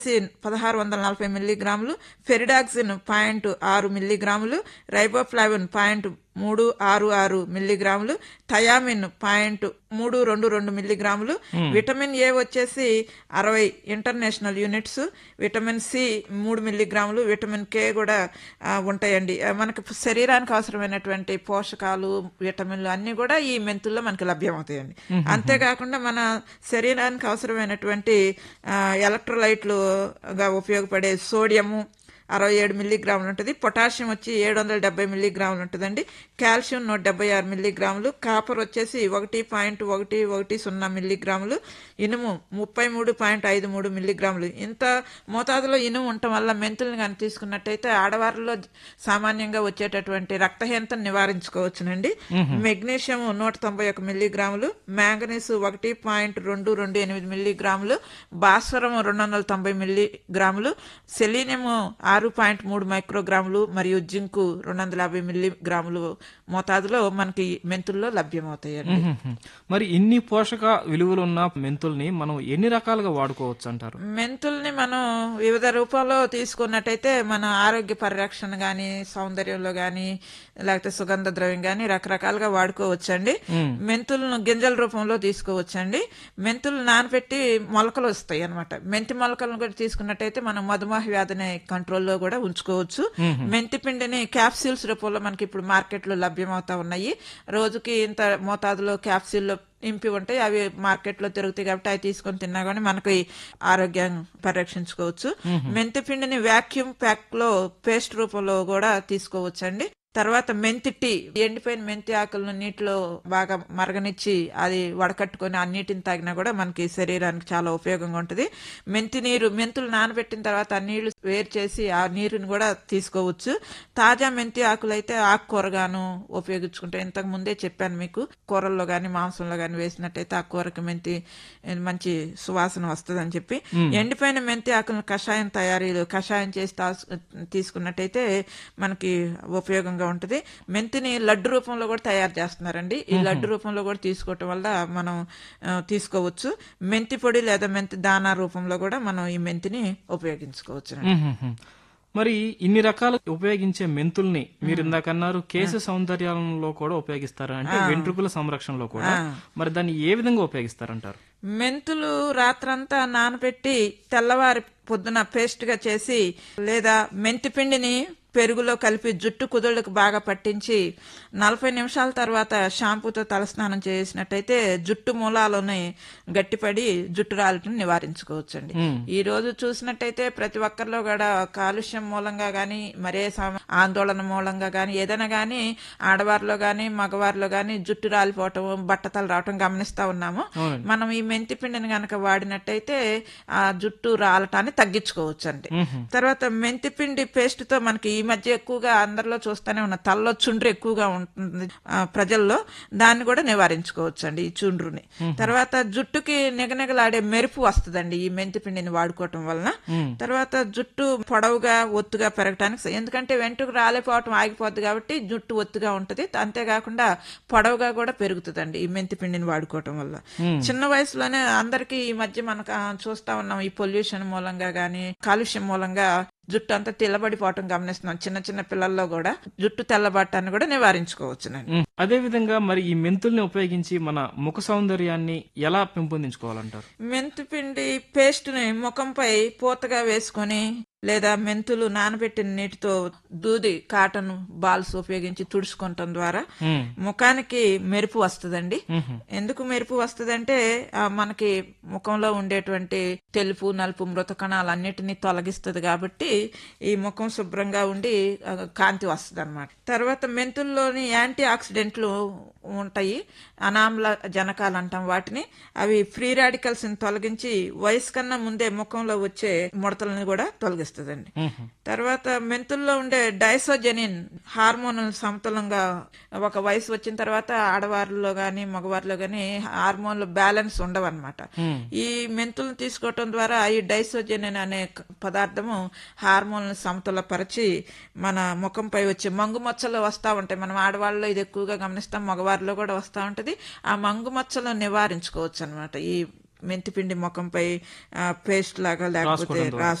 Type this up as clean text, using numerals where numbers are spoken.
1640 మిల్లీగ్రాములు, ఫెరిడాక్సిన్ 0.6 మిల్లీగ్రాములు, రైబోఫ్లావిన్ 0.366 మిల్లీగ్రాములు, థయామిన్ 0.322 మిల్లీగ్రాములు, విటమిన్ ఏ వచ్చేసి 60 ఇంటర్నేషనల్ యూనిట్స్, విటమిన్ సి 3 మిల్లీగ్రాములు, విటమిన్ కే కూడా ఉంటాయండి. మనకు శరీరానికి అవసరమైనటువంటి పోషకాలు, విటమిన్లు అన్ని కూడా ఈ మెంతుల్లో మనకి లభ్యమవుతాయండి. అంతేకాకుండా మన శరీరానికి అవసరమైనటువంటి ఎలక్ట్రోలైట్లుగా ఉపయోగపడే సోడియము 67 మిల్లీగ్రాములు ఉంటుంది, పొటాషియం వచ్చి 770 మిల్లీగ్రాములు ఉంటుందండి, కాల్షియం 176 మిల్లీగ్రాములు, కాపర్ వచ్చేసి 1.110 మిల్లీగ్రాములు, ఇనుము 33.53 మిల్లీగ్రాములు. ఇంత మోతాదులో ఇనుము ఉండటం వల్ల మెంతుల్ని కానీ తీసుకున్నట్టయితే ఆడవారిలో సామాన్యంగా వచ్చేటటువంటి రక్తహీనతను నివారించుకోవచ్చునండి. మెగ్నీషియం 191 మిల్లీగ్రాములు, మ్యాంగనీస్ 1.228 మిల్లీగ్రాములు, భాస్వరం 290 మిల్లీగ్రాములు, సెలీనియం 6.3 మైక్రోగ్రాములు మరియు జింకు 250 మిల్లీగ్రాములు మోతాదులో మనకి మెంతుల్లో లభ్యమవుతాయండి. మరి ఇన్ని పోషక విలువలు ఉన్న మెంతుల్ని మనం ఎన్ని రకాలుగా వాడుకోవచ్చు అంటారు? మెంతుల్ని మనం వివిధ రూపాల్లో తీసుకున్నట్టయితే మన ఆరోగ్య పరిరక్షణ గాని, సౌందర్యంలో గాని, లేకపోతే సుగంధ ద్రవ్యం గాని రకరకాలుగా వాడుకోవచ్చండి. మెంతులను గింజల రూపంలో తీసుకోవచ్చండి. మెంతులు నానబెట్టి మొలకలు వస్తాయి అనమాట. మెంతి మొలకలను కూడా తీసుకున్నట్టయితే మనం మధుమేహ వ్యాధిని కంట్రోల్లో కూడా ఉంచుకోవచ్చు. మెంతి పిండిని క్యాప్సూల్స్ రూపంలో మనకి ఇప్పుడు మార్కెట్ లో లభ్యమవుతా ఉన్నాయి. రోజుకి ఇంత మోతాదులో క్యాప్సూల్లో ఇంపి ఉంటాయి, అవి మార్కెట్ లో తిరుగుతాయి కాబట్టి అవి తీసుకొని తిన్నా కానీ మనకి ఆరోగ్యాన్ని పరిరక్షించుకోవచ్చు. మెంతి పిండిని వ్యాక్యూమ్ ప్యాక్ లో పేస్ట్ రూపంలో కూడా తీసుకోవచ్చండి. తర్వాత మెంతి టీ, ఎండిపోయిన మెంతి ఆకులను నీటిలో బాగా మరగనిచ్చి అది వడకట్టుకొని ఆ నీటిని తాగినా కూడా మనకి శరీరానికి చాలా ఉపయోగంగా ఉంటుంది. మెంతి నీరు, మెంతులు నానబెట్టిన తర్వాత ఆ నీళ్లు వేరు చేసి ఆ నీరుని కూడా తీసుకోవచ్చు. తాజా మెంతి ఆకులు అయితే ఆకుకూరగాను ఉపయోగించుకుంటే, ఇంతకు ముందే చెప్పాను మీకు, కూరల్లో గాని మాంసంలో గాని వేసినట్టయితే ఆ కూరకి మెంతి మంచి సువాసన వస్తుందని చెప్పి. ఎండిపోయిన మెంతి ఆకులను కషాయం చేసి తీసుకున్నట్టయితే మనకి ఉపయోగంగా ఉంటది. మెంతిని లడ్డు రూపంలో కూడా తయారు చేస్తున్నారండి. ఈ లడ్డు రూపంలో కూడా తీసుకోవటం వల్ల మనం తీసుకోవచ్చు. మెంతి పొడి లేదా మెంతి దానా రూపంలో కూడా మనం ఈ మెంతిని ఉపయోగించుకోవచ్చు. మరి ఇన్ని రకాలు ఉపయోగించే మెంతుల్ని మీరు ఇందాకన్నారు కేశ సౌందర్యంలో కూడా ఉపయోగిస్తారు, అంటే వెంట్రుకల సంరక్షణలో కూడా. మరి దాన్ని ఏ విధంగా ఉపయోగిస్తారంటారు? మెంతులు రాత్రంతా నానబెట్టి తెల్లవారి పొద్దున పేస్ట్ గా చేసి, లేదా మెంతి పిండిని పెరుగులో కలిపి జుట్టు కుదుళ్లకు బాగా పట్టించి 40 నిమిషాల తర్వాత షాంపూతో తలస్నానం చేసినట్టయితే జుట్టు మూలాలని గట్టిపడి జుట్టు రాలటం నివారించుకోవచ్చండి. ఈ రోజు చూసినట్టయితే ప్రతి ఒక్కరిలో కూడా కాలుష్యం మూలంగా గాని, మరే ఆందోళన మూలంగా గాని, ఏదైనా గాని ఆడవారిలో గాని మగవారిలో గాని జుట్టు రాలిపోవటం, బట్టతలు రావటం గమనిస్తా ఉన్నాము. మనం ఈ మెంతి పిండిని గనక వాడినట్టయితే ఆ జుట్టు రాలటాన్ని తగ్గించుకోవచ్చు అండి. తర్వాత మెంతి పిండి పేస్ట్ తో మనకి ఈ మధ్య ఎక్కువగా అందరిలో చూస్తూనే ఉన్న తలలో చుండ్రు ఎక్కువగా ఉంటుంది ప్రజల్లో, దాన్ని కూడా నివారించుకోవచ్చు అండి ఈ చుండ్రుని. తర్వాత జుట్టుకి నిగనిగలాడే మెరుపు వస్తుందండి ఈ మెంతి పిండిని వాడుకోవటం వలన. తర్వాత జుట్టు పొడవుగా ఒత్తుగా పెరగటానికి, ఎందుకంటే వెంట్రుకు రాలిపోవటం ఆగిపోద్ది కాబట్టి జుట్టు ఒత్తుగా ఉంటది. అంతేకాకుండా పొడవుగా కూడా పెరుగుతుందండి ఈ మెంతి పిండిని వాడుకోవటం వల్ల. చిన్న వయసులోనే అందరికి ఈ మధ్య మనకు చూస్తా ఉన్నాం, ఈ పొల్యూషన్ మూలంగా గాని కాలుష్యం మూలంగా జుట్టు అంతా తెల్లబడిపోవటం గమనిస్తున్నాం. చిన్న చిన్న పిల్లల్లో కూడా జుట్టు తెల్లబట్టాన్ని కూడా నివారించుకోవచ్చునండి. అదే విధంగా మరి ఈ మెంతుల్ని ఉపయోగించి మన ముఖ సౌందర్యాన్ని ఎలా పెంపొందించుకోవాలంటారు? మెంతి పిండి పేస్ట్ ని ముఖంపై పూతగా వేసుకొని, లేదా మెంతులు నానబెట్టిన నీటితో దూది కాటన్ బాల్స్ ఉపయోగించి తుడుచుకోవటం ద్వారా ముఖానికి మెరుపు వస్తుందండి. ఎందుకు మెరుపు వస్తుందంటే మనకి ముఖంలో ఉండేటువంటి తెలుపు, నలుపు, మృత కణాలు అన్నిటినీ తొలగిస్తుంది కాబట్టి ఈ ముఖం శుభ్రంగా ఉండి కాంతి వస్తుంది అనమాట. తర్వాత మెంతుల్లోని యాంటీ ఆక్సిడెంట్లు ఉంటాయి, అనామ్ల జనకాలు అంటాం వాటిని. అవి ఫ్రీ రాడికల్స్ ని తొలగించి వయసు కన్నా ముందే ముఖంలో వచ్చే ముడతలను కూడా తొలగిస్తాయి. తర్వాత మెంతుల్లో ఉండే డైసోజెనిన్ హార్మోన్ సమతులంగా, ఒక వయసు వచ్చిన తర్వాత ఆడవారిలో గాని మగవారిలో గాని హార్మోన్లు బ్యాలెన్స్ ఉండవన్నమాట. ఈ మెంతులను తీసుకోవటం ద్వారా ఈ డైసోజెనిన్ అనే పదార్థము హార్మోన్లను సమతులపరిచి మన ముఖంపై వచ్చే మంగు మచ్చలు వస్తా ఉంటాయి. మనం ఆడవాళ్ళలో ఇది ఎక్కువగా గమనిస్తాం, మగవారిలో కూడా వస్తా ఉంటది. ఆ మంగు మచ్చలను నివారించుకోవచ్చు అనమాట ఈ మెంతిపిండి ముఖంపై పేస్ట్ లాగా లేకపోతే